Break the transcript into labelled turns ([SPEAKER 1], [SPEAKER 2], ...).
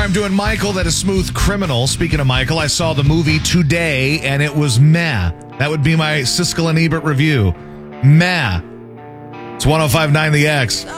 [SPEAKER 1] I'm doing Michael, that is Smooth Criminal. Speaking of Michael, I saw the movie today, and it was meh. That would be my Siskel and Ebert review. Meh. It's 105.9 The X.